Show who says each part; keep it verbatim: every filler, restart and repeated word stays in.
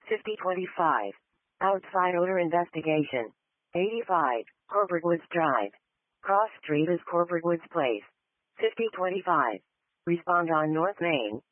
Speaker 1: fifty twenty-five. Outside odor investigation. eighty-five. Corporate Woods Drive. Cross Street is Corporate Woods Place. fifty twenty-five. Respond on North Main.